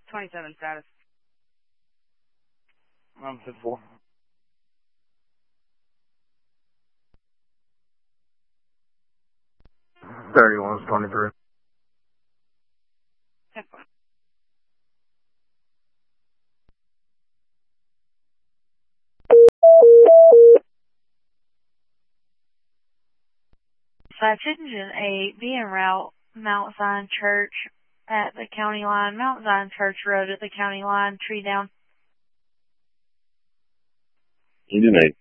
27 status. I'm 54. 31's 23. That's fine. Dispatch Engine 8, be en route, Mount Zion Church at the county line, Mount Zion Church Road at the county line, tree down. Engine 8.